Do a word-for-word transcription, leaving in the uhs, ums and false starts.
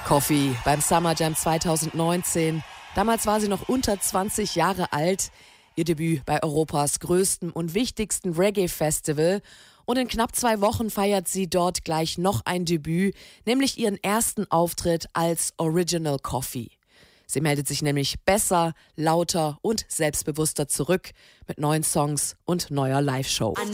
Coffee beim Summer Jam zwanzig neunzehn. Damals war sie noch unter zwanzig Jahre alt. Ihr Debüt bei Europas größtem und wichtigsten Reggae-Festival. Und in knapp zwei Wochen feiert sie dort gleich noch ein Debüt, nämlich ihren ersten Auftritt als Original Coffee. Sie meldet sich nämlich besser, lauter und selbstbewusster zurück mit neuen Songs und neuer Live-Show.